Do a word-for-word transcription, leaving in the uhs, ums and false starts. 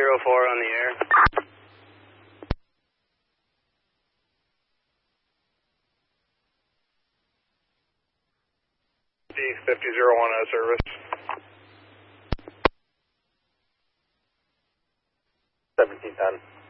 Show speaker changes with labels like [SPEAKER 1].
[SPEAKER 1] zero four on the air.
[SPEAKER 2] D fifty zero one out of service.
[SPEAKER 3] seventeen ten.